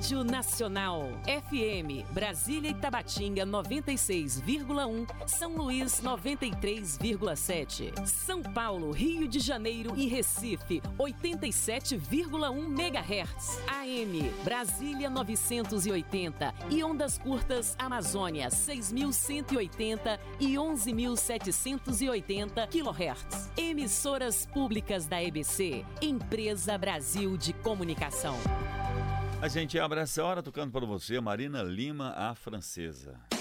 Rádio Nacional. FM, Brasília e Tabatinga 96,1, São Luís 93,7, São Paulo, Rio de Janeiro e Recife 87,1 MHz. AM, Brasília 980 e ondas curtas Amazônia 6.180 e 11.780 kHz. Emissoras públicas da EBC, Empresa Brasil de Comunicação. A gente abre essa hora tocando para você Marina Lima, a Francesa.